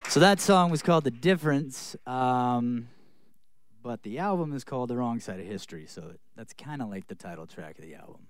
So that song was called The Difference, but the album is called The Wrong Side of History, so that's kind of like the title track of the album.